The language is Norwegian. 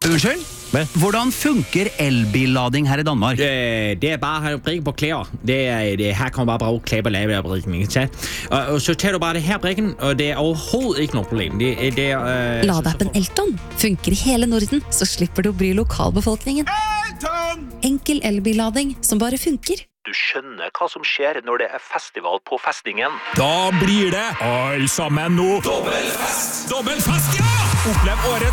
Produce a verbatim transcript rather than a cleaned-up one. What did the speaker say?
Unnskyld? Hvordan funker elbillading her i Danmark? Det, det er bare at have brikken på klæder. Det er, det, her kan man bare bruge klæber og lave der brikken. Ikke sant? Og, og så tager du bare det her brikken, og det er overhovedet ikke noe problem. Det, det er, øh, Ladeappen Elton funker i hele Norden, så slipper du å bry lokalbefolkningen. Elton! Enkel elbillading som bare funker. Du skjønner hva som skjer når det er festival på festningen. Da blir det alle sammen nå. Dobbelfest! Dobbelfest, ja! Opplev årets